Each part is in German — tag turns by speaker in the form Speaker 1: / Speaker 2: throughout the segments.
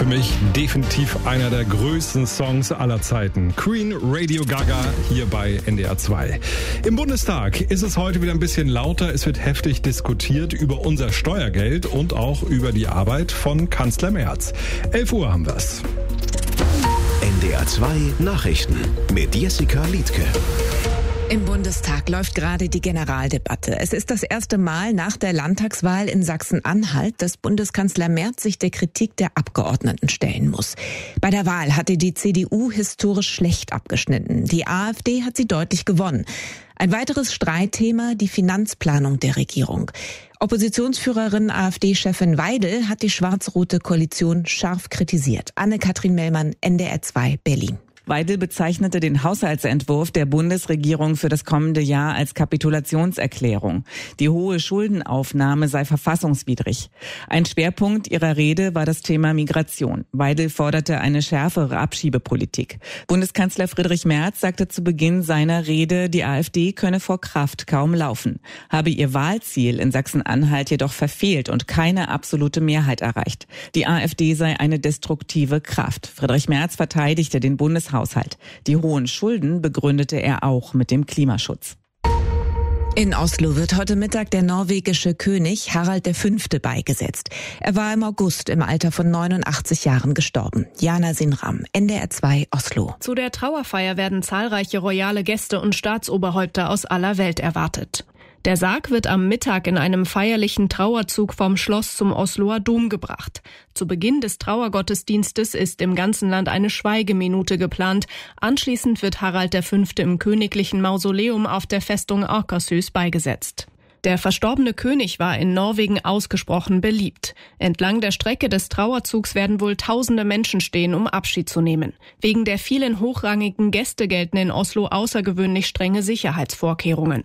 Speaker 1: mich definitiv einer der größten Songs aller Zeiten. Queen, Radio Gaga, hier bei NDR 2. Im Bundestag ist es heute wieder ein bisschen lauter. Es wird heftig diskutiert über unser Steuergeld und auch über die Arbeit von Kanzler Merz. 11 Uhr haben wir's.
Speaker 2: NDR 2 Nachrichten mit Jessica Liedtke.
Speaker 3: Im Bundestag läuft gerade die Generaldebatte. Es ist das erste Mal nach der Landtagswahl in Sachsen-Anhalt, dass Bundeskanzler Merz sich der Kritik der Abgeordneten stellen muss. Bei der Wahl hatte die CDU historisch schlecht abgeschnitten. Die AfD hat sie deutlich gewonnen. Ein weiteres Streitthema, die Finanzplanung der Regierung. Oppositionsführerin AfD-Chefin Weidel hat die schwarz-rote Koalition scharf kritisiert. Anne-Kathrin Mellmann, NDR 2, Berlin.
Speaker 4: Weidel bezeichnete den Haushaltsentwurf der Bundesregierung für das kommende Jahr als Kapitulationserklärung. Die hohe Schuldenaufnahme sei verfassungswidrig. Ein Schwerpunkt ihrer Rede war das Thema Migration. Weidel forderte eine schärfere Abschiebepolitik. Bundeskanzler Friedrich Merz sagte zu Beginn seiner Rede, die AfD könne vor Kraft kaum laufen, habe ihr Wahlziel in Sachsen-Anhalt jedoch verfehlt und keine absolute Mehrheit erreicht. Die AfD sei eine destruktive Kraft. Friedrich Merz verteidigte den Bundeshaushalt. Die hohen Schulden begründete er auch mit dem Klimaschutz.
Speaker 3: In Oslo wird heute Mittag der norwegische König Harald V. beigesetzt. Er war im August im Alter von 89 Jahren gestorben. Jana Sinram, NDR 2, Oslo.
Speaker 5: Zu der Trauerfeier werden zahlreiche royale Gäste und Staatsoberhäupter aus aller Welt erwartet. Der Sarg wird am Mittag in einem feierlichen Trauerzug vom Schloss zum Osloer Dom gebracht. Zu Beginn des Trauergottesdienstes ist im ganzen Land eine Schweigeminute geplant. Anschließend wird Harald V. im königlichen Mausoleum auf der Festung Akershus beigesetzt. Der verstorbene König war in Norwegen ausgesprochen beliebt. Entlang der Strecke des Trauerzugs werden wohl tausende Menschen stehen, um Abschied zu nehmen. Wegen der vielen hochrangigen Gäste gelten in Oslo außergewöhnlich strenge Sicherheitsvorkehrungen.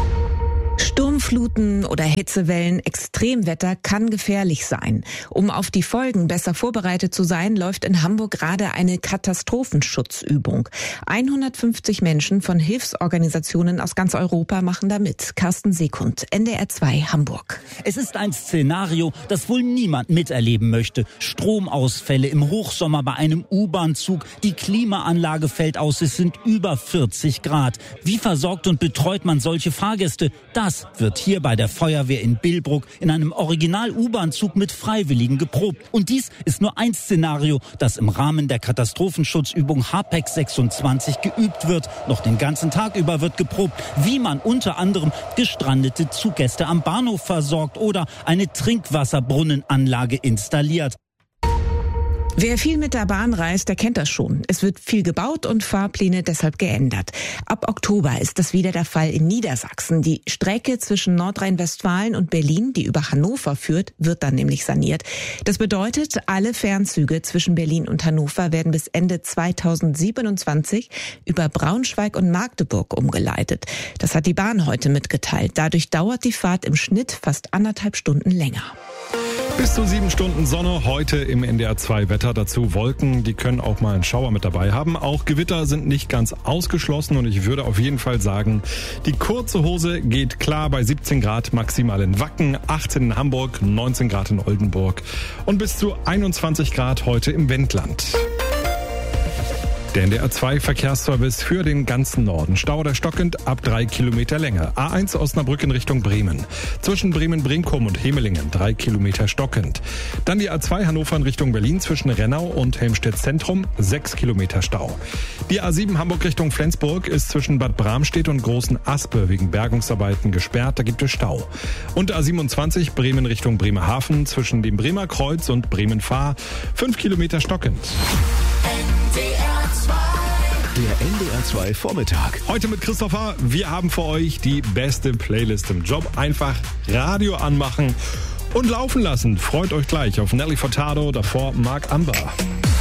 Speaker 3: Sturmfluten oder Hitzewellen, Extremwetter kann gefährlich sein. Um auf die Folgen besser vorbereitet zu sein, läuft in Hamburg gerade eine Katastrophenschutzübung. 150 Menschen von Hilfsorganisationen aus ganz Europa machen da mit. Carsten Sekund, NDR 2, Hamburg.
Speaker 6: Es ist ein Szenario, das wohl niemand miterleben möchte. Stromausfälle im Hochsommer bei einem U-Bahn-Zug. Die Klimaanlage fällt aus, es sind über 40 Grad. Wie versorgt und betreut man solche Fahrgäste? Das wird hier bei der Feuerwehr in Billbrook in einem Original-U-Bahn-Zug mit Freiwilligen geprobt. Und dies ist nur ein Szenario, das im Rahmen der Katastrophenschutzübung HAPEX 26 geübt wird. Noch den ganzen Tag über wird geprobt, wie man unter anderem gestrandete Zuggäste am Bahnhof versorgt oder eine Trinkwasserbrunnenanlage installiert.
Speaker 3: Wer viel mit der Bahn reist, der kennt das schon. Es wird viel gebaut und Fahrpläne deshalb geändert. Ab Oktober ist das wieder der Fall in Niedersachsen. Die Strecke zwischen Nordrhein-Westfalen und Berlin, die über Hannover führt, wird dann nämlich saniert. Das bedeutet, alle Fernzüge zwischen Berlin und Hannover werden bis Ende 2027 über Braunschweig und Magdeburg umgeleitet. Das hat die Bahn heute mitgeteilt. Dadurch dauert die Fahrt im Schnitt fast 1,5 Stunden länger.
Speaker 1: Bis zu 7 Stunden Sonne heute im NDR 2 Wetter. Dazu Wolken, die können auch mal einen Schauer mit dabei haben. Auch Gewitter sind nicht ganz ausgeschlossen und ich würde auf jeden Fall sagen, die kurze Hose geht klar bei 17 Grad maximal in Wacken, 18 in Hamburg, 19 Grad in Oldenburg und bis zu 21 Grad heute im Wendland. Der NDR 2 Verkehrsservice für den ganzen Norden. Stau oder stockend ab 3 Kilometer Länge. A1 Osnabrück in Richtung Bremen. Zwischen Bremen-Brinkum und Hemelingen 3 Kilometer stockend. Dann die A2 Hannover in Richtung Berlin zwischen Rennau und Helmstedt Zentrum 6 Kilometer Stau. Die A7 Hamburg Richtung Flensburg ist zwischen Bad Bramstedt und Großen Aspe wegen Bergungsarbeiten gesperrt. Da gibt es Stau. Und A27 Bremen Richtung Bremerhaven zwischen dem Bremer Kreuz und Bremen-Fahr 5 Kilometer stockend.
Speaker 2: Der NDR 2 Vormittag.
Speaker 1: Heute mit Christopher. Wir haben für euch die beste Playlist im Job. Einfach Radio anmachen und laufen lassen. Freut euch gleich auf Nelly Furtado, davor Mark Amber.